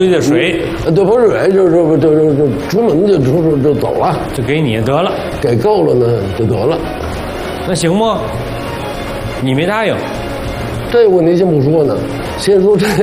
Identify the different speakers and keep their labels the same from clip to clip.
Speaker 1: 兑的水，
Speaker 2: 兑盆水就出门就走了，
Speaker 1: 就给你得了，
Speaker 2: 给够了呢就得了。
Speaker 1: 那行吗？你没答应。
Speaker 2: 这个问题先不说呢，先说这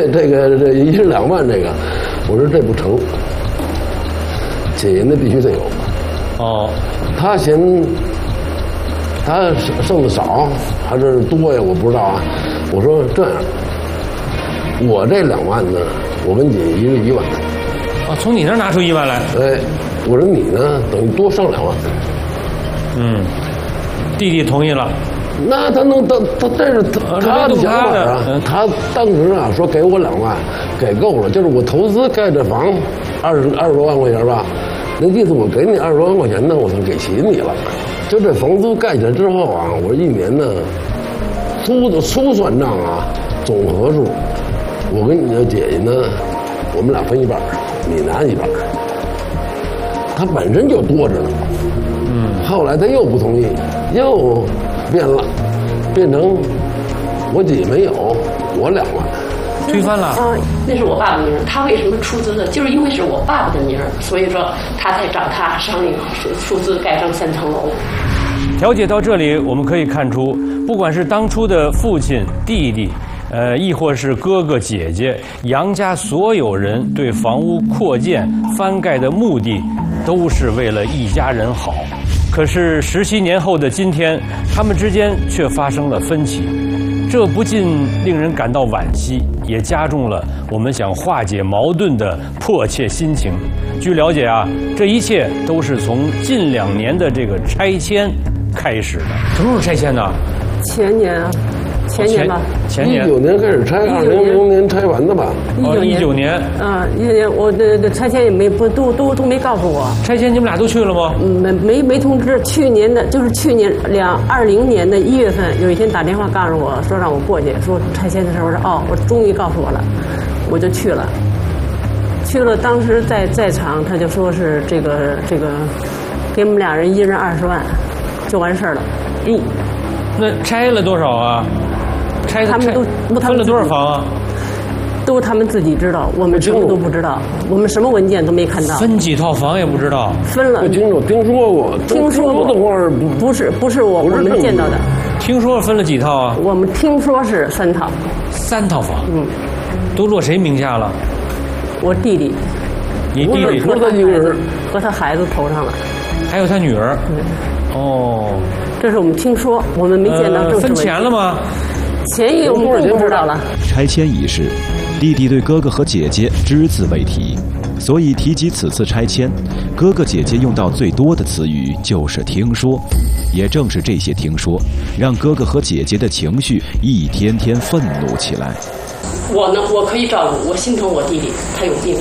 Speaker 2: 1人2万这个，我说这不成，姐姐那必须得有。
Speaker 1: 哦，
Speaker 2: 他嫌他剩的少还是多呀？我不知道啊。我说这样，我这2万呢，我跟姐一人1万。
Speaker 1: 啊，从你那儿拿出1万来。
Speaker 2: 哎，我说你呢，等于多上2万。
Speaker 1: 嗯，弟弟同意了。
Speaker 2: 那他能他这是他的想法啊。他当时啊说给我2万，给够了，就是我投资盖这房20多万块钱吧。那意思我给你20多万块钱呢，我算给齐你了。就这房租盖起来之后啊，我1年呢，粗算账啊，总和数，我跟你的姐姐呢，我们俩分一半，你拿一半。他本身就多着呢。后来他又不同意，又变了，变成我姐没有，我2万，
Speaker 1: 推翻了。
Speaker 3: 那是我爸爸名儿，他为什么出资的？就是因为是我爸爸的名儿，所以说他才找他商量出资盖成3层楼。
Speaker 1: 调解到这里，我们可以看出，不管是当初的父亲、弟弟，亦或是哥哥姐姐，杨家所有人对房屋扩建、翻盖的目的，都是为了一家人好。可是17年后的今天，他们之间却发生了分歧，这不禁令人感到惋惜，也加重了我们想化解矛盾的迫切心情。据了解啊，这一切都是从近2年的这个拆迁开始的。什么时候拆迁的？
Speaker 4: 前年啊，前年吧。
Speaker 1: 前年。
Speaker 2: 19年开始拆，2000年拆完的吧
Speaker 1: ？19年。
Speaker 4: 啊，19年我的拆迁也都没告诉我。
Speaker 1: 拆迁你们俩都去了吗？
Speaker 4: 没通知。去年2020年的1月份，有一天打电话告诉我说让我过去，说拆迁的时候，我说哦，我终于告诉我了，我就去了。去了，当时在场他就说是这个，给我们2人1人20万，就完事儿了。
Speaker 1: 哟，那拆了多少啊？
Speaker 4: 他们
Speaker 1: 分了多少房啊？
Speaker 4: 都他们自己知道，我们什么都不知道，我们什么文件都没看到。
Speaker 1: 分几套房也不知道。
Speaker 4: 分了。
Speaker 2: 不清楚，听说过的话
Speaker 4: 不是我们见到的。
Speaker 1: 听说分了几套啊？
Speaker 4: 我们听说是3套。
Speaker 1: 3套房。都落谁名下了？
Speaker 4: 我弟弟。
Speaker 1: 你弟弟
Speaker 2: 和他一个人
Speaker 4: 和他孩子头上了。
Speaker 1: 还有他女儿。哦。
Speaker 4: 这是我们听说，我们没见到正式文件。
Speaker 1: 分钱了吗？
Speaker 4: 钱也我们都不知道了。
Speaker 5: 拆迁一事，弟弟对哥哥和姐姐只字未提，所以提及此次拆迁，哥哥姐姐用到最多的词语就是听说。也正是这些听说，让哥哥和姐姐的情绪一天天愤怒起来。
Speaker 3: 我呢，我可以照顾，我心疼我弟弟，他有病。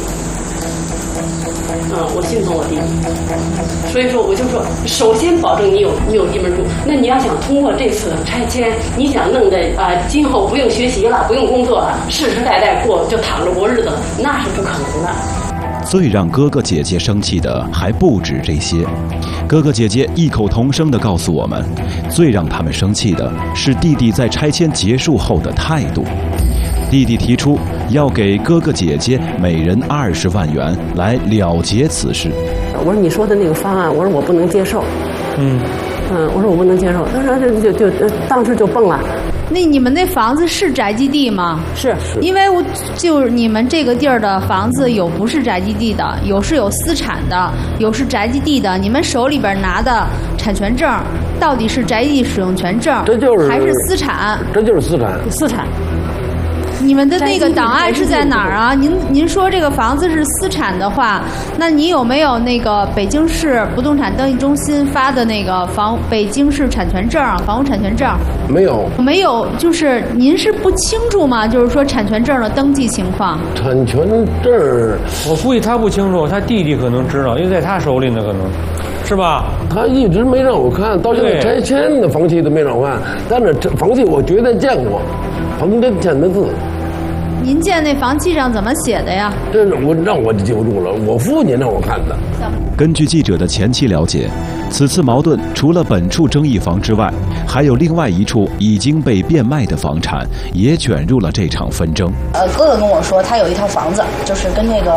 Speaker 3: 我心疼我弟弟，所以说我就说，首先保证你有地方住。那你要想通过这次拆迁，你想弄得今后不用学习了，不用工作了，世世代代就躺着过日子，那是不可能的。
Speaker 5: 最让哥哥姐姐生气的还不止这些，哥哥姐姐异口同声地告诉我们，最让他们生气的是弟弟在拆迁结束后的态度。弟弟提出要给哥哥姐姐每人20万元来了结此事。
Speaker 4: 我说你说的那个方案，我说我不能接受。我说我不能接受。他说就当时就蹦了。
Speaker 6: 那你们那房子是宅基地吗？
Speaker 4: 是。
Speaker 6: 因为就是你们这个地儿的房子有不是宅基地的，有私产的，有是宅基地的。你们手里边拿的产权证到底是宅基地使用权证，还是私产？
Speaker 2: 这就是私产。
Speaker 4: 私产。
Speaker 6: 你们的那个档案是在哪儿啊？您说这个房子是私产的话，那你有没有那个北京市不动产登记中心发的那个北京市产权证、房屋产权证？
Speaker 2: 没有。
Speaker 6: 没有，就是您是不清楚吗？就是说产权证的登记情况。
Speaker 2: 产权证，
Speaker 1: 我估计他不清楚，他弟弟可能知道，因为在他手里呢，可能。是吧？
Speaker 2: 他一直没让我看，到现在拆迁的房契都没让我看，但是房契我绝对见过，房跟签的字。
Speaker 6: 您见那房契上怎么写的呀？
Speaker 2: 这让我就记不住了，我父亲让我看的。
Speaker 5: 根据记者的前期了解，此次矛盾除了本处争议房之外，还有另外一处已经被变卖的房产也卷入了这场纷争。
Speaker 7: 哥哥跟我说，他有一套房子，就是跟那个